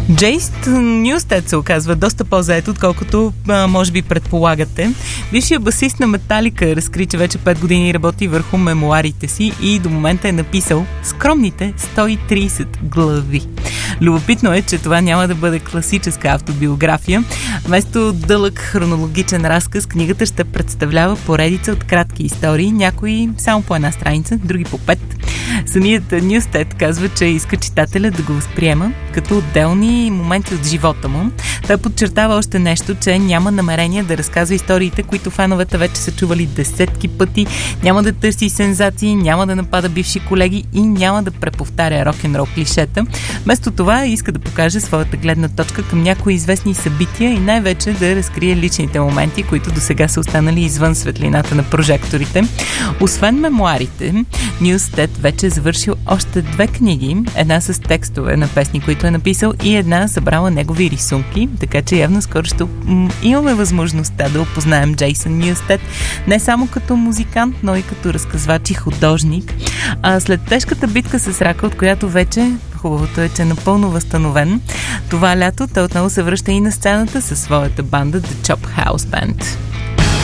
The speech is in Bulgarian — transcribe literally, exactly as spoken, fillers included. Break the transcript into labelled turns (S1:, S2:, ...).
S1: Джейсън Нюстед се оказва доста по-заед, отколкото а, може би предполагате. Бившият басист на Металика разкри, че вече пет години работи върху мемуарите си и до момента е написал скромните сто и трийсет глави. Любопитно е, че това няма да бъде класическа автобиография. Вместо дълъг хронологичен разказ, книгата ще представлява поредица от кратки истории, някои само по една страница, други по пет. Самият Нюстед казва, че иска читателя да го възприема като отделни моменти от живота му. Той подчертава още нещо, че няма намерение да разказва историите, които феновете вече са чували десетки пъти, няма да търси сензации, няма да напада бивши колеги и няма да преповтаря рок-н-рол клишета. Вместо това иска да покаже своята гледна точка към някои известни събития и най-вече да разкрие личните моменти, които досега са останали извън светлината на прожекторите. Освен мемуарите, Нюстед вече е завършил още две книги. Една с текстове на песни, които е написал, и една събрала негови рисунки, така че явно скоро ще м- имаме възможността да опознаем Джейсън Нюстед не само като музикант, но и като разказвач и художник. А след тежката битка с рака, от която вече хубавото е, че е напълно възстановен, това лято той отново се връща и на сцената със своята банда The Chop House Band.